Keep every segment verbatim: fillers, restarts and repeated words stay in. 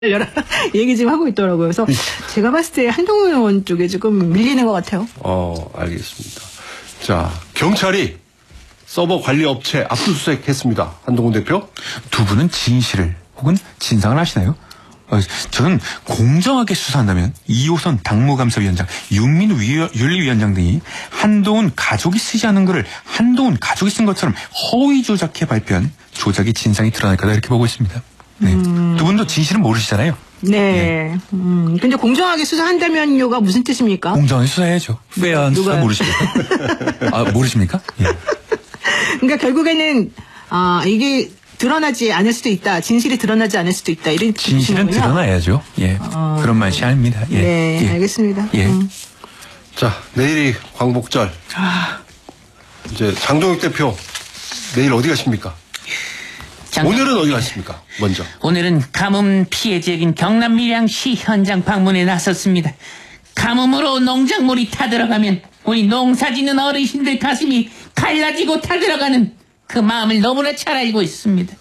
여러 얘기 지금 하고 있더라고요. 그래서 제가 봤을 때 한동훈 의원 쪽에 조금 밀리는 것 같아요. 어, 알겠습니다. 자, 경찰이 서버 관리 업체 압수수색했습니다. 한동훈 대표. 두 분은 진실을 혹은 진상을 아시나요? 어, 저는 공정하게 수사한다면 이호선 당무감사위원장, 윤민우 윤리위원장 등이 한동훈 가족이 쓰지 않은 글을 한동훈 가족이 쓴 것처럼 허위 조작해 발표한 조작의 진상이 드러날 거다 이렇게 보고 있습니다. 네. 음... 두 분도 진실은 모르시잖아요. 네. 네. 음, 근데 공정하게 수사한다면요가 무슨 뜻입니까? 공정하게 수사해야죠. 페어한 수사 모르십니까? 아, 모르십니까? 예. 그러니까 결국에는 아 이게 드러나지 않을 수도 있다. 진실이 드러나지 않을 수도 있다. 이런 진실은 뜻이군요. 드러나야죠. 예. 어... 그런 말이 아닙니다. 예. 네, 예. 알겠습니다. 예. 음. 자, 내일이 광복절. 아... 이제 장동혁 대표 내일 어디 가십니까? 장... 오늘은 어디 가십니까? 먼저. 오늘은 가뭄 피해 지역인 경남 밀양시 현장 방문에 나섰습니다. 가뭄으로 농작물이 타들어가면 우리 농사짓는 어르신들 가슴이 갈라지고 타들어가는 그 마음을 너무나 잘 알고 있습니다.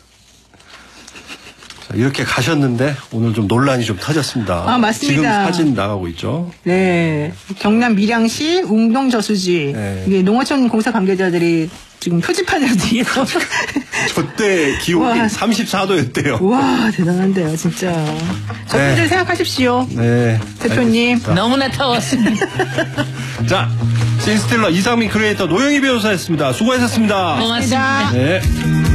자, 이렇게 가셨는데 오늘 좀 논란이 좀 터졌습니다. 아, 맞습니다. 지금 사진 나가고 있죠. 네, 경남 밀양시 웅동저수지. 네. 이게 농어촌 공사 관계자들이 지금 표지판으로 뒤에서 저때 기온이 삼십사 도였대요. 와, 대단한데요, 진짜. 저분들 네. 생각하십시오. 네. 대표님. 알겠습니다. 너무나 더웠습니다. 자, 신스틸러 이상민 크리에이터 노영희 변호사였습니다. 수고하셨습니다. 고맙습니다. 네.